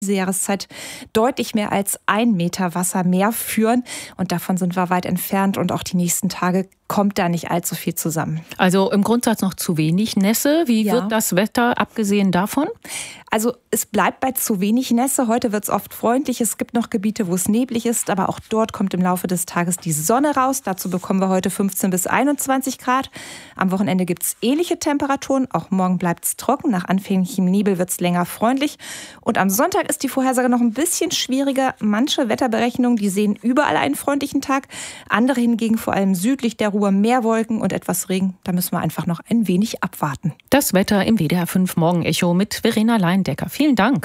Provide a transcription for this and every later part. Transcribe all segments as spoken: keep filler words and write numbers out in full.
diese Jahreszeit deutlich mehr als ein Meter Wasser mehr führen. Und davon sind wir weit entfernt. Und auch die nächsten Tage kommt da nicht allzu viel zusammen. Also im Grundsatz noch zu wenig Nässe. Wie Ja. wird das Wetter abgesehen davon? Also es bleibt bei zu wenig Nässe. Heute wird es oft freundlich. Es gibt noch Gebiete, wo es neblig ist. Aber auch dort kommt im Laufe des Tages die Sonne raus. Dazu bekommen wir heute fünfzehn bis einundzwanzig Grad. Am Wochenende gibt es ähnliche Temperaturen. Auch morgen bleibt es trocken. Nach anfänglichem Nebel wird es länger freundlich. Und am Sonntag ist die Vorhersage noch ein bisschen schwieriger. Manche Wetterberechnungen, die sehen überall einen freundlichen Tag. Andere hingegen, vor allem südlich der Ruhr, mehr Wolken und etwas Regen. Da müssen wir einfach noch ein wenig abwarten. Das Wetter im W D R fünf Morgenecho mit Verena Leindecker. Vielen Dank.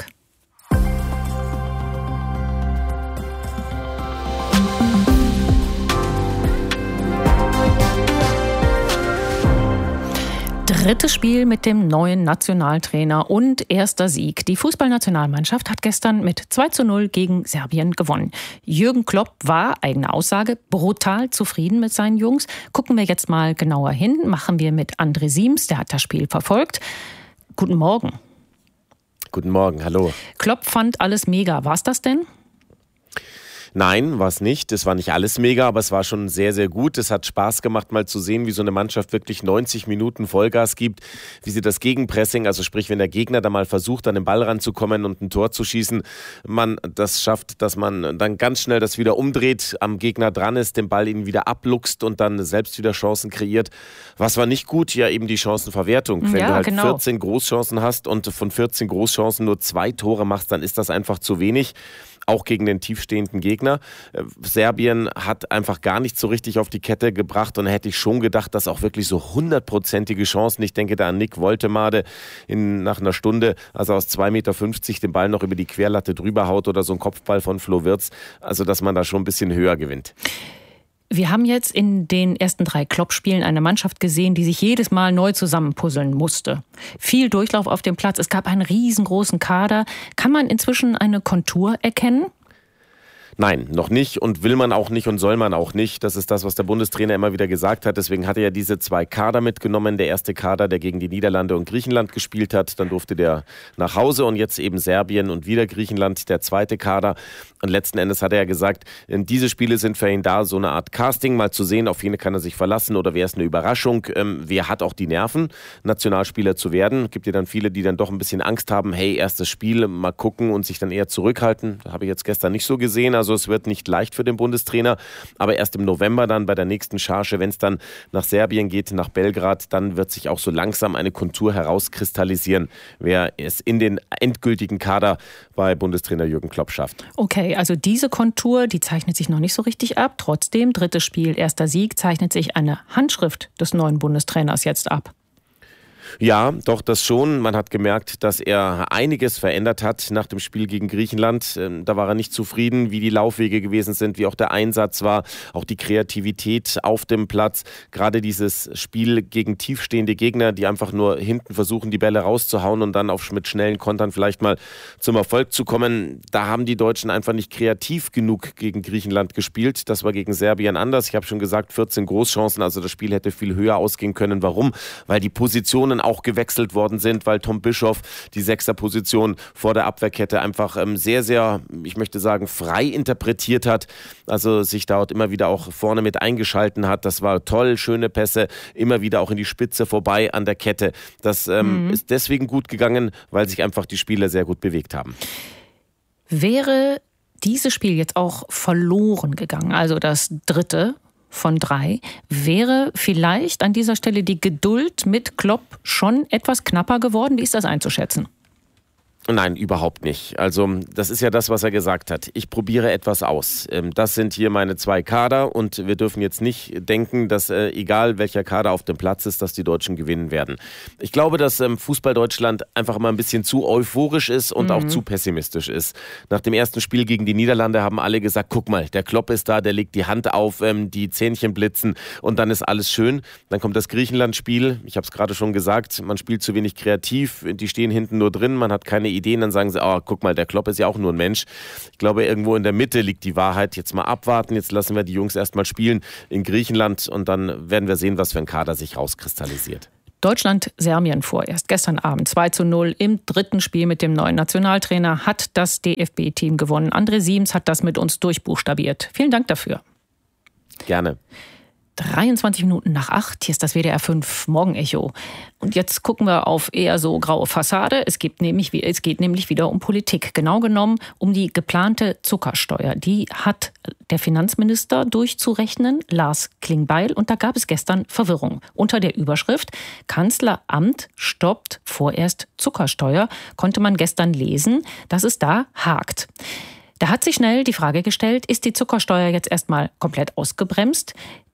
Drittes Spiel mit dem neuen Nationaltrainer und erster Sieg. Die Fußballnationalmannschaft hat gestern mit zwei zu null gegen Serbien gewonnen. Jürgen Klopp war, eigene Aussage, brutal zufrieden mit seinen Jungs. Gucken wir jetzt mal genauer hin. Machen wir mit André Siems, der hat das Spiel verfolgt. Guten Morgen. Guten Morgen, hallo. Klopp fand alles mega. War's das denn? Nein, war es nicht. Es war nicht alles mega, aber es war schon sehr, sehr gut. Es hat Spaß gemacht, mal zu sehen, wie so eine Mannschaft wirklich neunzig Minuten Vollgas gibt, wie sie das Gegenpressing, also sprich, wenn der Gegner da mal versucht, an den Ball ranzukommen und ein Tor zu schießen, man das schafft, dass man dann ganz schnell das wieder umdreht, am Gegner dran ist, den Ball ihn wieder abluchst und dann selbst wieder Chancen kreiert. Was war nicht gut? Ja, eben die Chancenverwertung. Wenn Ja, du halt genau. vierzehn Großchancen hast und von vierzehn Großchancen nur zwei Tore machst, dann ist das einfach zu wenig. Auch gegen den tiefstehenden Gegner. Äh, Serbien hat einfach gar nicht so richtig auf die Kette gebracht und da hätte ich schon gedacht, dass auch wirklich so hundertprozentige Chancen, ich denke da an Nick Woltemade in, nach einer Stunde, also aus zwei Meter fünfzig den Ball noch über die Querlatte drüber haut oder so ein Kopfball von Flo Wirtz, also dass man da schon ein bisschen höher gewinnt. Wir haben jetzt in den ersten drei Klopp-Spielen eine Mannschaft gesehen, die sich jedes Mal neu zusammenpuzzeln musste. Viel Durchlauf auf dem Platz, es gab einen riesengroßen Kader. Kann man inzwischen eine Kontur erkennen? Nein, noch nicht und will man auch nicht und soll man auch nicht. Das ist das, was der Bundestrainer immer wieder gesagt hat. Deswegen hat er ja diese zwei Kader mitgenommen. Der erste Kader, der gegen die Niederlande und Griechenland gespielt hat. Dann durfte der nach Hause und jetzt eben Serbien und wieder Griechenland, der zweite Kader. Und letzten Endes hat er ja gesagt, diese Spiele sind für ihn da, so eine Art Casting, mal zu sehen, auf wen kann er sich verlassen oder wer ist eine Überraschung. Wer hat auch die Nerven, Nationalspieler zu werden. Gibt ja dann viele, die dann doch ein bisschen Angst haben, hey, erstes Spiel, mal gucken und sich dann eher zurückhalten. Das habe ich jetzt gestern nicht so gesehen. Also es wird nicht leicht für den Bundestrainer, aber erst im November dann bei der nächsten Charge, wenn es dann nach Serbien geht, nach Belgrad, dann wird sich auch so langsam eine Kontur herauskristallisieren, wer es in den endgültigen Kader bei Bundestrainer Jürgen Klopp schafft. Okay, also diese Kontur, die zeichnet sich noch nicht so richtig ab. Trotzdem, drittes Spiel, erster Sieg, zeichnet sich eine Handschrift des neuen Bundestrainers jetzt ab. Ja, doch, das schon. Man hat gemerkt, dass er einiges verändert hat nach dem Spiel gegen Griechenland. Da war er nicht zufrieden, wie die Laufwege gewesen sind, wie auch der Einsatz war, auch die Kreativität auf dem Platz. Gerade dieses Spiel gegen tiefstehende Gegner, die einfach nur hinten versuchen, die Bälle rauszuhauen und dann auf, mit schnellen Kontern vielleicht mal zum Erfolg zu kommen. Da haben die Deutschen einfach nicht kreativ genug gegen Griechenland gespielt. Das war gegen Serbien anders. Ich habe schon gesagt, vierzehn Großchancen, also das Spiel hätte viel höher ausgehen können. Warum? Weil die Positionen auch gewechselt worden sind, weil Tom Bischoff die Sechserposition vor der Abwehrkette einfach ähm, sehr, sehr, ich möchte sagen, frei interpretiert hat. Also sich dort immer wieder auch vorne mit eingeschalten hat. Das war toll, schöne Pässe, immer wieder auch in die Spitze vorbei an der Kette. Das ähm, mhm. ist deswegen gut gegangen, weil sich einfach die Spieler sehr gut bewegt haben. Wäre dieses Spiel jetzt auch verloren gegangen, also das dritte von drei, wäre vielleicht an dieser Stelle die Geduld mit Klopp schon etwas knapper geworden? Wie ist das einzuschätzen? Nein, überhaupt nicht. Also das ist ja das, was er gesagt hat. Ich probiere etwas aus. Das sind hier meine zwei Kader und wir dürfen jetzt nicht denken, dass äh, egal welcher Kader auf dem Platz ist, dass die Deutschen gewinnen werden. Ich glaube, dass ähm, Fußball Deutschland einfach immer ein bisschen zu euphorisch ist und mhm. auch zu pessimistisch ist. Nach dem ersten Spiel gegen die Niederlande haben alle gesagt, guck mal, der Klopp ist da, der legt die Hand auf, ähm, die Zähnchen blitzen und dann ist alles schön. Dann kommt das Griechenland-Spiel. Ich habe es gerade schon gesagt, man spielt zu wenig kreativ, die stehen hinten nur drin, man hat keine Ideen, dann sagen sie, oh, guck mal, der Klopp ist ja auch nur ein Mensch. Ich glaube, irgendwo in der Mitte liegt die Wahrheit. Jetzt mal abwarten, jetzt lassen wir die Jungs erstmal spielen in Griechenland und dann werden wir sehen, was für ein Kader sich rauskristallisiert. Deutschland Serbien vorerst gestern Abend zwei zu null im dritten Spiel mit dem neuen Nationaltrainer hat das D F B-Team gewonnen. André Siems hat das mit uns durchbuchstabiert. Vielen Dank dafür. Gerne. dreiundzwanzig Minuten nach acht, hier ist das W D R fünf Morgenecho. Und jetzt gucken wir auf eher so graue Fassade. Es geht nämlich, es geht nämlich wieder um Politik. Genau genommen um die geplante Zuckersteuer. Die hat der Finanzminister durchzurechnen, Lars Klingbeil. Und da gab es gestern Verwirrung. Unter der Überschrift Kanzleramt stoppt vorerst Zuckersteuer konnte man gestern lesen, dass es da hakt. Da hat sich schnell die Frage gestellt, ist die Zuckersteuer jetzt erstmal komplett ausgebremst?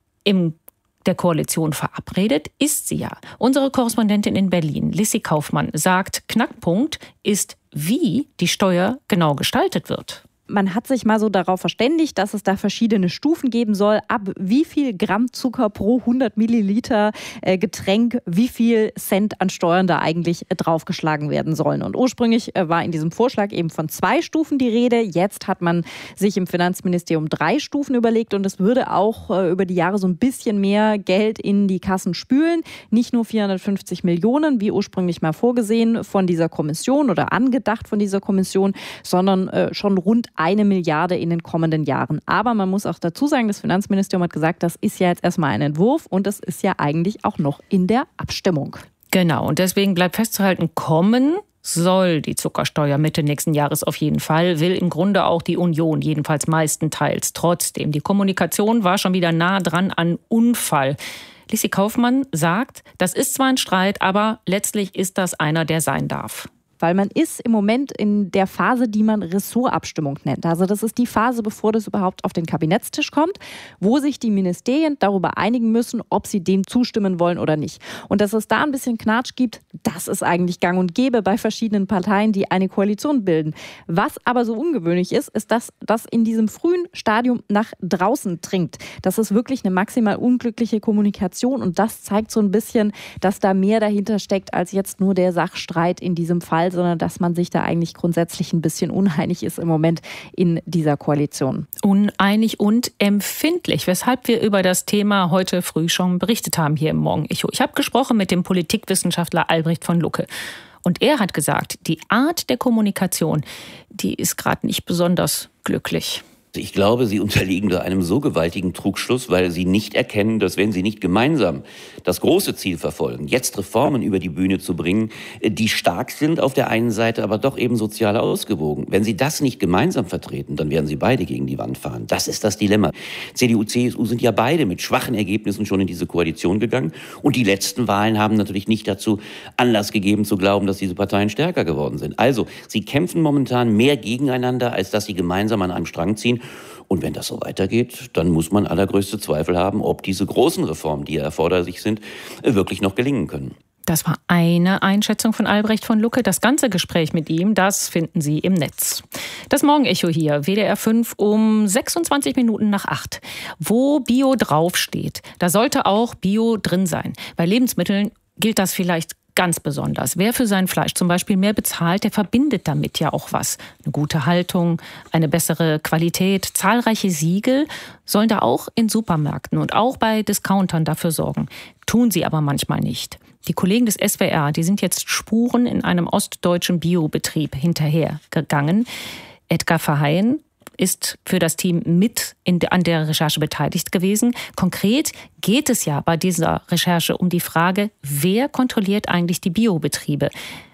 In der Koalition verabredet ist sie ja. Unsere Korrespondentin in Berlin, Lissy Kaufmann, sagt, Knackpunkt ist, wie die Steuer genau gestaltet wird. Man hat sich mal so darauf verständigt, dass es da verschiedene Stufen geben soll, ab wie viel Gramm Zucker pro hundert Milliliter äh, Getränk, wie viel Cent an Steuern da eigentlich äh, draufgeschlagen werden sollen. Und ursprünglich äh, war in diesem Vorschlag eben von zwei Stufen die Rede. Jetzt hat man sich im Finanzministerium drei Stufen überlegt und es würde auch äh, über die Jahre so ein bisschen mehr Geld in die Kassen spülen. Nicht nur vierhundertfünfzig Millionen, wie ursprünglich mal vorgesehen von dieser Kommission oder angedacht von dieser Kommission, sondern äh, schon rund eine Milliarde in den kommenden Jahren. Aber man muss auch dazu sagen, das Finanzministerium hat gesagt, das ist ja jetzt erstmal ein Entwurf und das ist ja eigentlich auch noch in der Abstimmung. Genau, und deswegen bleibt festzuhalten, kommen soll die Zuckersteuer Mitte nächsten Jahres auf jeden Fall, will im Grunde auch die Union, jedenfalls meistenteils. Trotzdem, die Kommunikation war schon wieder nah dran an Unfall. Lissy Kaufmann sagt, das ist zwar ein Streit, aber letztlich ist das einer, der sein darf. Weil man ist im Moment in der Phase, die man Ressortabstimmung nennt. Also das ist die Phase, bevor das überhaupt auf den Kabinettstisch kommt, wo sich die Ministerien darüber einigen müssen, ob sie dem zustimmen wollen oder nicht. Und dass es da ein bisschen Knatsch gibt, das ist eigentlich gang und gäbe bei verschiedenen Parteien, die eine Koalition bilden. Was aber so ungewöhnlich ist, ist, dass das in diesem frühen Stadium nach draußen dringt. Das ist wirklich eine maximal unglückliche Kommunikation und das zeigt so ein bisschen, dass da mehr dahinter steckt als jetzt nur der Sachstreit in diesem Fall, sondern dass man sich da eigentlich grundsätzlich ein bisschen uneinig ist im Moment in dieser Koalition. Uneinig und empfindlich, weshalb wir über das Thema heute früh schon berichtet haben hier im Morgenecho. Ich habe gesprochen mit dem Politikwissenschaftler Albrecht von Lucke. Und er hat gesagt, die Art der Kommunikation, die ist gerade nicht besonders glücklich. Ich glaube, Sie unterliegen da einem so gewaltigen Trugschluss, weil Sie nicht erkennen, dass wenn Sie nicht gemeinsam das große Ziel verfolgen, jetzt Reformen über die Bühne zu bringen, die stark sind auf der einen Seite, aber doch eben sozial ausgewogen. Wenn Sie das nicht gemeinsam vertreten, dann werden Sie beide gegen die Wand fahren. Das ist das Dilemma. C D U, C S U sind ja beide mit schwachen Ergebnissen schon in diese Koalition gegangen. Und die letzten Wahlen haben natürlich nicht dazu Anlass gegeben, zu glauben, dass diese Parteien stärker geworden sind. Also, sie kämpfen momentan mehr gegeneinander, als dass sie gemeinsam an einem Strang ziehen. Und wenn das so weitergeht, dann muss man allergrößte Zweifel haben, ob diese großen Reformen, die ja erforderlich sind, wirklich noch gelingen können. Das war eine Einschätzung von Albrecht von Lucke. Das ganze Gespräch mit ihm, das finden Sie im Netz. Das Morgenecho hier, W D R fünf um sechsundzwanzig Minuten nach acht. Wo Bio draufsteht, da sollte auch Bio drin sein. Bei Lebensmitteln gilt das vielleicht ganz besonders. Wer für sein Fleisch zum Beispiel mehr bezahlt, der verbindet damit ja auch was. Eine gute Haltung, eine bessere Qualität. Zahlreiche Siegel sollen da auch in Supermärkten und auch bei Discountern dafür sorgen. Tun sie aber manchmal nicht. Die Kollegen des S W R, die sind jetzt Spuren in einem ostdeutschen Biobetrieb hinterhergegangen. Edgar Verheyen ist für das Team mit in, an der Recherche beteiligt gewesen. Konkret geht es ja bei dieser Recherche um die Frage, wer kontrolliert eigentlich die Biobetriebe?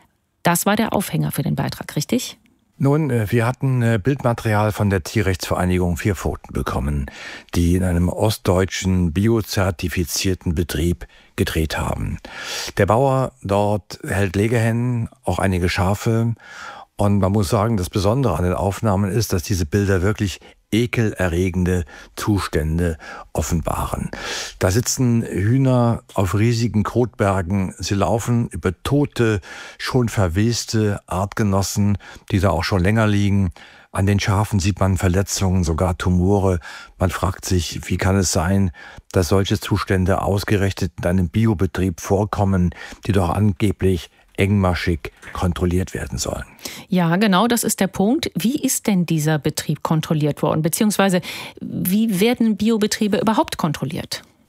Das war der Aufhänger für den Beitrag, richtig? Nun, wir hatten Bildmaterial von der Tierrechtsvereinigung Vier Pfoten bekommen, die in einem ostdeutschen biozertifizierten Betrieb gedreht haben. Der Bauer dort hält Legehennen, auch einige Schafe. Und man muss sagen, das Besondere an den Aufnahmen ist, dass diese Bilder wirklich ekelerregende Zustände offenbaren. Da sitzen Hühner auf riesigen Kotbergen. Sie laufen über tote, schon verweste Artgenossen, die da auch schon länger liegen. An den Schafen sieht man Verletzungen, sogar Tumore. Man fragt sich, wie kann es sein, dass solche Zustände ausgerechnet in einem Biobetrieb vorkommen, die doch angeblich engmaschig kontrolliert werden sollen. Ja, genau, das ist der Punkt. Wie ist denn dieser Betrieb kontrolliert worden? Beziehungsweise, wie werden Biobetriebe überhaupt kontrolliert?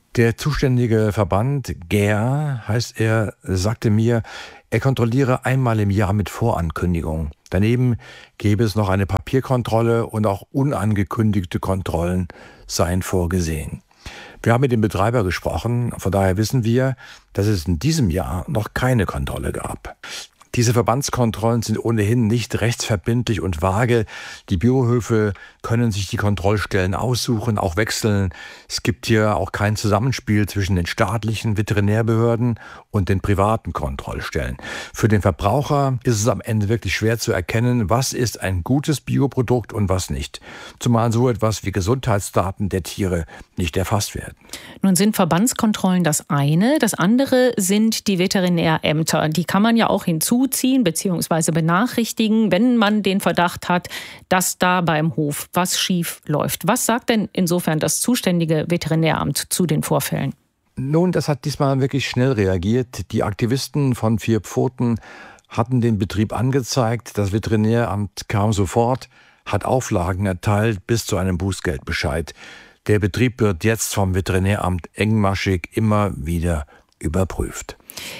Der zuständige Verband, G E R heißt er, sagte mir, er kontrolliere einmal im Jahr mit Vorankündigung. Daneben gäbe es noch eine Papierkontrolle und auch unangekündigte Kontrollen seien vorgesehen. Wir haben mit dem Betreiber gesprochen, von daher wissen wir, dass es in diesem Jahr noch keine Kontrolle gab. Diese Verbandskontrollen sind ohnehin nicht rechtsverbindlich und vage. Die Biohöfe können sich die Kontrollstellen aussuchen, auch wechseln. Es gibt hier auch kein Zusammenspiel zwischen den staatlichen Veterinärbehörden und den privaten Kontrollstellen. Für den Verbraucher ist es am Ende wirklich schwer zu erkennen, was ist ein gutes Bioprodukt und was nicht. Zumal so etwas wie Gesundheitsdaten der Tiere nicht erfasst werden. Nun sind Verbandskontrollen das eine. Das andere sind die Veterinärämter. Die kann man ja auch hinzuziehen bzw. benachrichtigen, wenn man den Verdacht hat, dass da beim Hof was schief läuft. Was sagt denn insofern das zuständige Veterinäramt zu den Vorfällen? Nun, das hat diesmal wirklich schnell reagiert. Die Aktivisten von Vier Pfoten hatten den Betrieb angezeigt. Das Veterinäramt kam sofort, hat Auflagen erteilt bis zu einem Bußgeldbescheid. Der Betrieb wird jetzt vom Veterinäramt engmaschig immer wieder überprüft.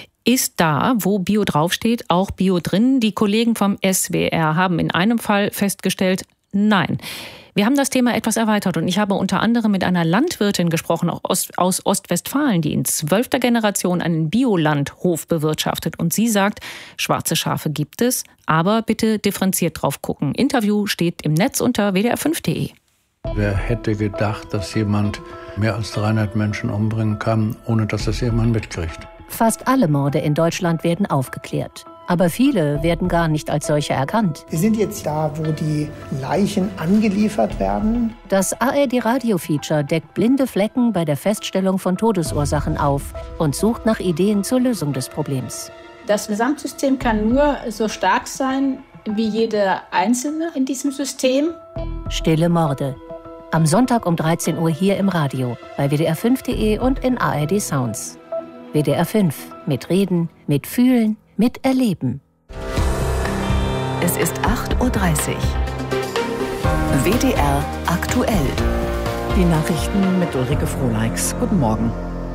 Ist da, wo Bio draufsteht, auch Bio drin? Die Kollegen vom S W R haben in einem Fall festgestellt, nein. Wir haben das Thema etwas erweitert und ich habe unter anderem mit einer Landwirtin gesprochen aus Ostwestfalen, die in zwölfter Generation einen Biolandhof bewirtschaftet. Und sie sagt, schwarze Schafe gibt es, aber bitte differenziert drauf gucken. Interview steht im Netz unter w d r fünf punkt d e. Wer hätte gedacht, dass jemand mehr als dreihundert Menschen umbringen kann, ohne dass das jemand mitkriegt? Fast alle Morde in Deutschland werden aufgeklärt. Aber viele werden gar nicht als solche erkannt. Wir sind jetzt da, wo die Leichen angeliefert werden. Das A R D-Radio-Feature deckt blinde Flecken bei der Feststellung von Todesursachen auf und sucht nach Ideen zur Lösung des Problems. Das Gesamtsystem kann nur so stark sein, wie jeder Einzelne in diesem System. Stille Morde. Am Sonntag um dreizehn Uhr hier im Radio, bei w d r fünf punkt d e und in A R D Sounds. W D R fünf. Mit Reden, mit Fühlen, mit Erleben. Es ist acht Uhr dreißig. W D R aktuell. Die Nachrichten mit Ulrike Frohleix. Guten Morgen.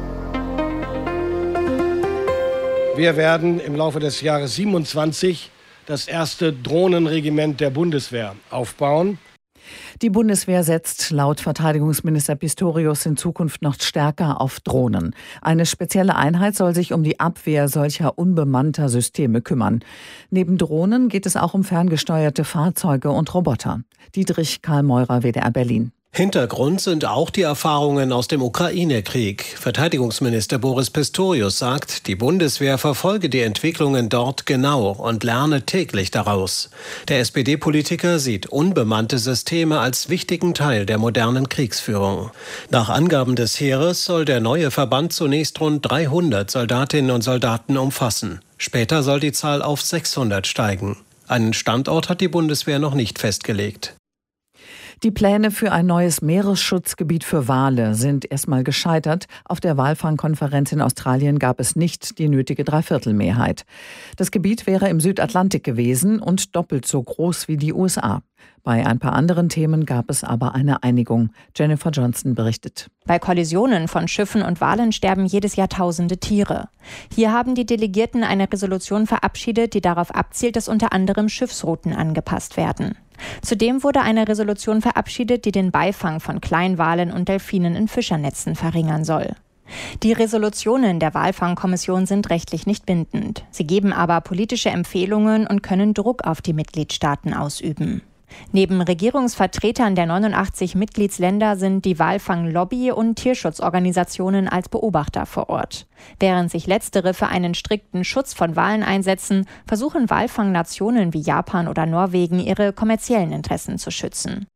Wir werden im Laufe des Jahres siebenundzwanzig das erste Drohnenregiment der Bundeswehr aufbauen. Die Bundeswehr setzt laut Verteidigungsminister Pistorius in Zukunft noch stärker auf Drohnen. Eine spezielle Einheit soll sich um die Abwehr solcher unbemannter Systeme kümmern. Neben Drohnen geht es auch um ferngesteuerte Fahrzeuge und Roboter. Dietrich Karl Meurer, W D R Berlin. Hintergrund sind auch die Erfahrungen aus dem Ukraine-Krieg. Verteidigungsminister Boris Pistorius sagt, die Bundeswehr verfolge die Entwicklungen dort genau und lerne täglich daraus. Der S P D-Politiker sieht unbemannte Systeme als wichtigen Teil der modernen Kriegsführung. Nach Angaben des Heeres soll der neue Verband zunächst rund dreihundert Soldatinnen und Soldaten umfassen. Später soll die Zahl auf sechshundert steigen. Einen Standort hat die Bundeswehr noch nicht festgelegt. Die Pläne für ein neues Meeresschutzgebiet für Wale sind erstmal gescheitert. Auf der Walfangkonferenz in Australien gab es nicht die nötige Dreiviertelmehrheit. Das Gebiet wäre im Südatlantik gewesen und doppelt so groß wie die U S A. Bei ein paar anderen Themen gab es aber eine Einigung. Jennifer Johnson berichtet. Bei Kollisionen von Schiffen und Walen sterben jedes Jahr tausende Tiere. Hier haben die Delegierten eine Resolution verabschiedet, die darauf abzielt, dass unter anderem Schiffsrouten angepasst werden. Zudem wurde eine Resolution verabschiedet, die den Beifang von Kleinwalen und Delfinen in Fischernetzen verringern soll. Die Resolutionen der Walfangkommission sind rechtlich nicht bindend. Sie geben aber politische Empfehlungen und können Druck auf die Mitgliedstaaten ausüben. Neben Regierungsvertretern der neunundachtzig Mitgliedsländer sind die Walfanglobby und Tierschutzorganisationen als Beobachter vor Ort. Während sich letztere für einen strikten Schutz von Walen einsetzen, versuchen Walfangnationen wie Japan oder Norwegen ihre kommerziellen Interessen zu schützen.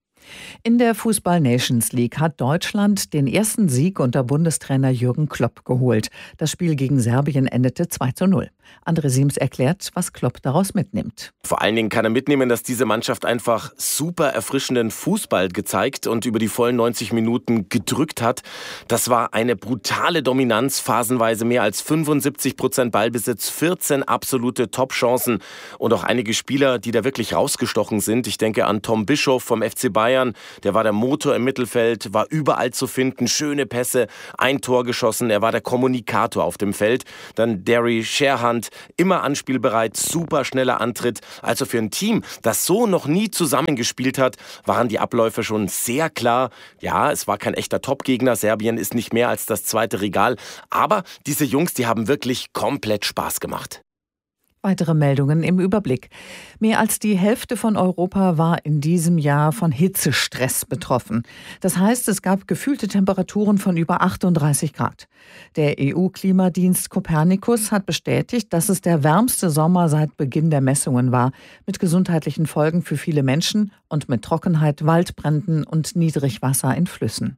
In der Fußball-Nations League hat Deutschland den ersten Sieg unter Bundestrainer Jürgen Klopp geholt. Das Spiel gegen Serbien endete zwei zu null. André Siems erklärt, was Klopp daraus mitnimmt. Vor allen Dingen kann er mitnehmen, dass diese Mannschaft einfach super erfrischenden Fußball gezeigt und über die vollen neunzig Minuten gedrückt hat. Das war eine brutale Dominanz, phasenweise mehr als fünfundsiebzig Prozent Ballbesitz, vierzehn absolute Top-Chancen und auch einige Spieler, die da wirklich rausgestochen sind. Ich denke an Tom Bischoff vom F C Bayern, der war der Motor im Mittelfeld, war überall zu finden, schöne Pässe, ein Tor geschossen, er war der Kommunikator auf dem Feld. Dann Derry Sherhand, immer anspielbereit, super schneller Antritt. Also für ein Team, das so noch nie zusammengespielt hat, waren die Abläufe schon sehr klar. Ja, es war kein echter Top-Gegner, Serbien ist nicht mehr als das zweite Regal, aber diese Jungs, die haben wirklich komplett Spaß gemacht. Weitere Meldungen im Überblick. Mehr als die Hälfte von Europa war in diesem Jahr von Hitzestress betroffen. Das heißt, es gab gefühlte Temperaturen von über achtunddreißig Grad. Der E U-Klimadienst Copernicus hat bestätigt, dass es der wärmste Sommer seit Beginn der Messungen war, mit gesundheitlichen Folgen für viele Menschen und mit Trockenheit, Waldbränden und Niedrigwasser in Flüssen.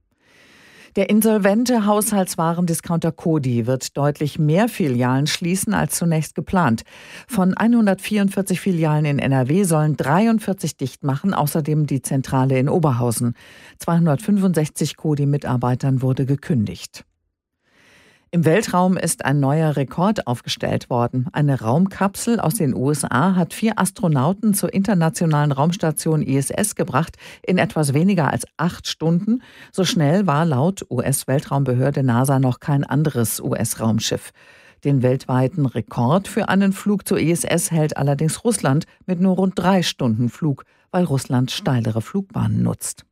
Der insolvente Haushaltswarendiscounter Coty wird deutlich mehr Filialen schließen als zunächst geplant. Von hundertvierundvierzig Filialen in N R W sollen dreiundvierzig dicht machen, außerdem die Zentrale in Oberhausen. zweihundertfünfundsechzig Coty-Mitarbeitern wurde gekündigt. Im Weltraum ist ein neuer Rekord aufgestellt worden. Eine Raumkapsel aus den U S A hat vier Astronauten zur internationalen Raumstation I S S gebracht in etwas weniger als acht Stunden. So schnell war laut U S-Weltraumbehörde NASA noch kein anderes U S-Raumschiff. Den weltweiten Rekord für einen Flug zur I S S hält allerdings Russland mit nur rund drei Stunden Flug, weil Russland steilere Flugbahnen nutzt.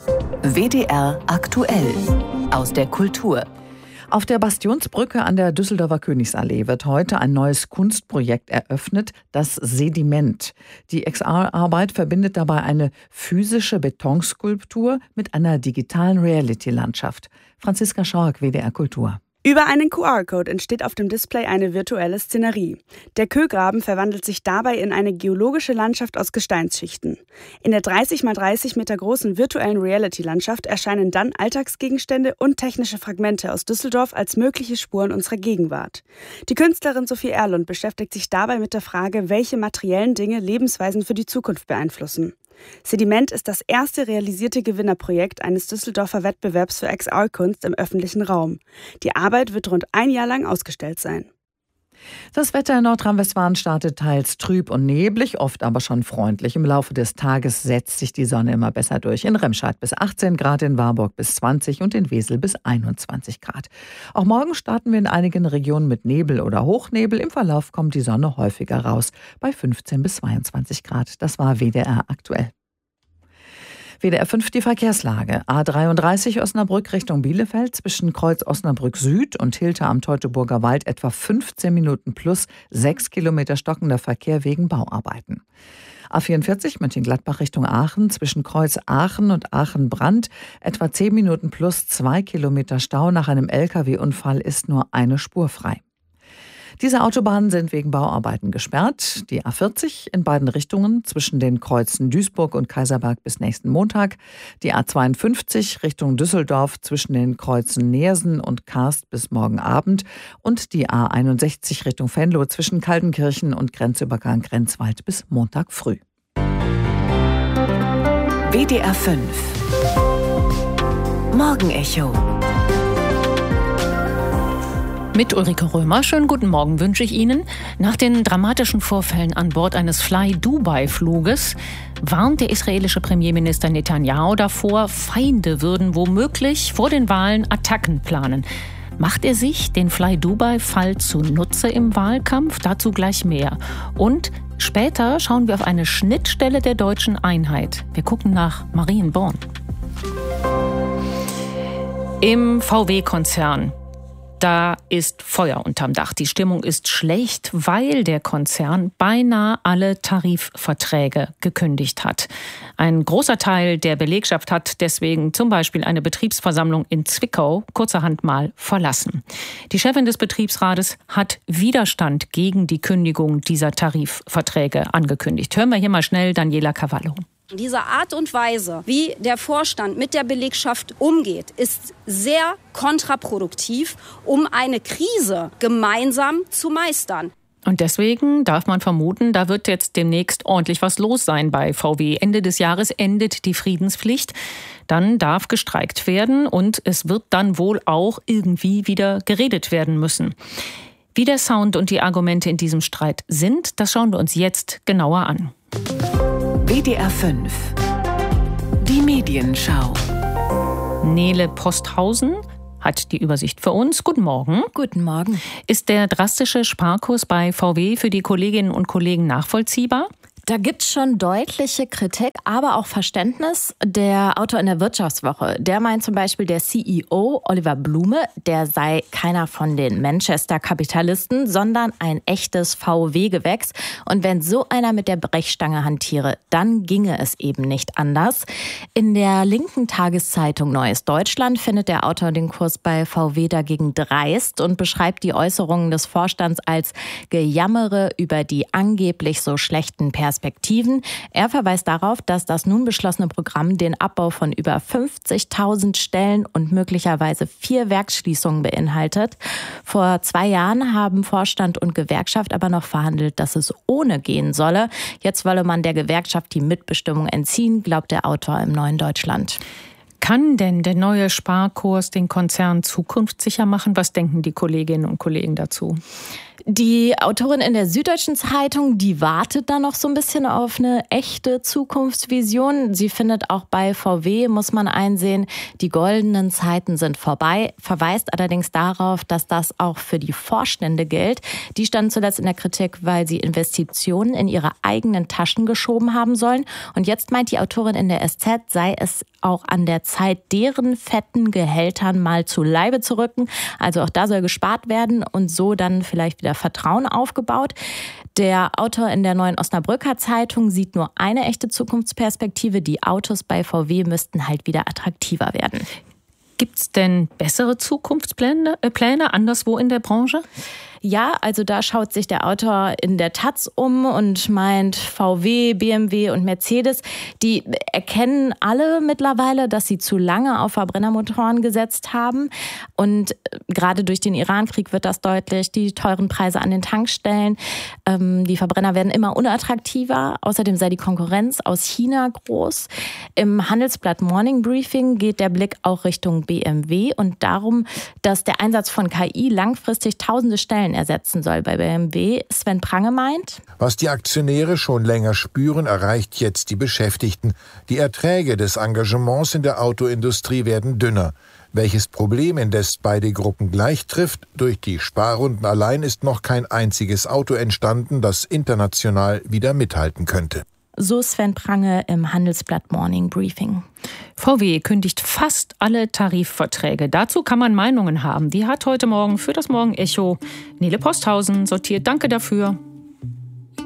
W D R aktuell aus der Kultur. Auf der Bastionsbrücke an der Düsseldorfer Königsallee wird heute ein neues Kunstprojekt eröffnet, das Sediment. Die X R-Arbeit verbindet dabei eine physische Betonskulptur mit einer digitalen Reality-Landschaft. Franziska Schork, W D R Kultur. Über einen Q R-Code entsteht auf dem Display eine virtuelle Szenerie. Der Kögraben verwandelt sich dabei in eine geologische Landschaft aus Gesteinsschichten. In der dreißig mal dreißig Meter großen virtuellen Reality-Landschaft erscheinen dann Alltagsgegenstände und technische Fragmente aus Düsseldorf als mögliche Spuren unserer Gegenwart. Die Künstlerin Sophie Erlund beschäftigt sich dabei mit der Frage, welche materiellen Dinge Lebensweisen für die Zukunft beeinflussen. Sediment ist das erste realisierte Gewinnerprojekt eines Düsseldorfer Wettbewerbs für X R-Kunst im öffentlichen Raum. Die Arbeit wird rund ein Jahr lang ausgestellt sein. Das Wetter in Nordrhein-Westfalen startet teils trüb und neblig, oft aber schon freundlich. Im Laufe des Tages setzt sich die Sonne immer besser durch. In Remscheid bis achtzehn Grad, in Warburg bis zwanzig und in Wesel bis einundzwanzig Grad. Auch morgen starten wir in einigen Regionen mit Nebel oder Hochnebel. Im Verlauf kommt die Sonne häufiger raus, bei fünfzehn bis zweiundzwanzig Grad. Das war W D R aktuell. W D R fünf die Verkehrslage. A dreiunddreißig Osnabrück Richtung Bielefeld zwischen Kreuz Osnabrück Süd und Hilter am Teutoburger Wald etwa fünfzehn Minuten plus sechs Kilometer stockender Verkehr wegen Bauarbeiten. A vierundvierzig Mönchengladbach Richtung Aachen zwischen Kreuz Aachen und Aachen-Brand etwa zehn Minuten plus zwei Kilometer Stau. Nach einem L K W-Unfall ist nur eine Spur frei. Diese Autobahnen sind wegen Bauarbeiten gesperrt. Die A vierzig in beiden Richtungen zwischen den Kreuzen Duisburg und Kaiserberg bis nächsten Montag. Die A zweiundfünfzig Richtung Düsseldorf zwischen den Kreuzen Neersen und Karst bis morgen Abend. Und die A einundsechzig Richtung Venlo zwischen Kaltenkirchen und Grenzübergang Grenzwald bis Montag früh. W D R fünf Morgenecho. Mit Ulrike Römer. Schönen guten Morgen wünsche ich Ihnen. Nach den dramatischen Vorfällen an Bord eines Fly-Dubai-Fluges warnt der israelische Premierminister Netanyahu davor, Feinde würden womöglich vor den Wahlen Attacken planen. Macht er sich den Fly-Dubai-Fall zunutze im Wahlkampf? Dazu gleich mehr. Und später schauen wir auf eine Schnittstelle der deutschen Einheit. Wir gucken nach Marienborn. Im V W-Konzern. Da ist Feuer unterm Dach. Die Stimmung ist schlecht, weil der Konzern beinahe alle Tarifverträge gekündigt hat. Ein großer Teil der Belegschaft hat deswegen zum Beispiel eine Betriebsversammlung in Zwickau kurzerhand mal verlassen. Die Chefin des Betriebsrates hat Widerstand gegen die Kündigung dieser Tarifverträge angekündigt. Hören wir hier mal schnell Daniela Cavallo. Diese Art und Weise, wie der Vorstand mit der Belegschaft umgeht, ist sehr kontraproduktiv, um eine Krise gemeinsam zu meistern. Und deswegen darf man vermuten, da wird jetzt demnächst ordentlich was los sein bei V W. Ende des Jahres endet die Friedenspflicht. Dann darf gestreikt werden und es wird dann wohl auch irgendwie wieder geredet werden müssen. Wie der Sound und die Argumente in diesem Streit sind, das schauen wir uns jetzt genauer an. W D R fünf. Die Medienschau. Nele Posthausen hat die Übersicht für uns. Guten Morgen. Guten Morgen. Ist der drastische Sparkurs bei V W für die Kolleginnen und Kollegen nachvollziehbar? Da gibt es schon deutliche Kritik, aber auch Verständnis. Der Autor in der Wirtschaftswoche, der meint zum Beispiel, der C E O Oliver Blume, der sei keiner von den Manchester-Kapitalisten, sondern ein echtes V W-Gewächs. Und wenn so einer mit der Brechstange hantiere, dann ginge es eben nicht anders. In der linken Tageszeitung Neues Deutschland findet der Autor den Kurs bei V W dagegen dreist und beschreibt die Äußerungen des Vorstands als Gejammere über die angeblich so schlechten Perspektiven. Perspektiven. Er verweist darauf, dass das nun beschlossene Programm den Abbau von über fünfzigtausend Stellen und möglicherweise vier Werksschließungen beinhaltet. Vor zwei Jahren haben Vorstand und Gewerkschaft aber noch verhandelt, dass es ohne gehen solle. Jetzt wolle man der Gewerkschaft die Mitbestimmung entziehen, glaubt der Autor im Neuen Deutschland. Kann denn der neue Sparkurs den Konzern zukunftssicher machen? Was denken die Kolleginnen und Kollegen dazu? Die Autorin in der Süddeutschen Zeitung, die wartet da noch so ein bisschen auf eine echte Zukunftsvision. Sie findet, auch bei V W muss man einsehen, die goldenen Zeiten sind vorbei, verweist allerdings darauf, dass das auch für die Vorstände gilt. Die standen zuletzt in der Kritik, weil sie Investitionen in ihre eigenen Taschen geschoben haben sollen. Und jetzt meint die Autorin in der S Z, sei es auch an der Zeit, deren fetten Gehältern mal zu Leibe zu rücken. Also auch da soll gespart werden und so dann vielleicht wieder Vertrauen aufgebaut. Der Autor in der Neuen Osnabrücker Zeitung sieht nur eine echte Zukunftsperspektive. Die Autos bei V W müssten halt wieder attraktiver werden. Gibt es denn bessere Zukunftspläne äh, Pläne anderswo in der Branche? Ja, also da schaut sich der Autor in der Taz um und meint, V W, B M W und Mercedes, die erkennen alle mittlerweile, dass sie zu lange auf Verbrennermotoren gesetzt haben. Und gerade durch den Iran-Krieg wird das deutlich, die teuren Preise an den Tankstellen. Ähm, die Verbrenner werden immer unattraktiver. Außerdem sei die Konkurrenz aus China groß. Im Handelsblatt Morning Briefing geht der Blick auch Richtung B M W und darum, dass der Einsatz von K I langfristig tausende Stellen ersetzen soll bei B M W. Sven Prange meint: Was die Aktionäre schon länger spüren, erreicht jetzt die Beschäftigten. Die Erträge des Engagements in der Autoindustrie werden dünner. Welches Problem indes beide Gruppen gleich trifft, durch die Sparrunden allein ist noch kein einziges Auto entstanden, das international wieder mithalten könnte. So Sven Prange im Handelsblatt Morning Briefing. V W kündigt fast alle Tarifverträge. Dazu kann man Meinungen haben. Die hat heute Morgen für das Morgenecho Nele Posthausen sortiert. Danke dafür.